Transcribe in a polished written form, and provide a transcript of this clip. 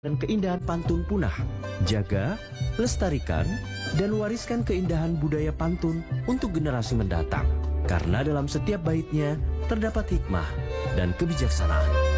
dan keindahan pantun punah. Jaga, lestarikan, dan wariskan keindahan budaya pantun untuk generasi mendatang. Karena dalam setiap baitnya terdapat hikmah dan kebijaksanaan.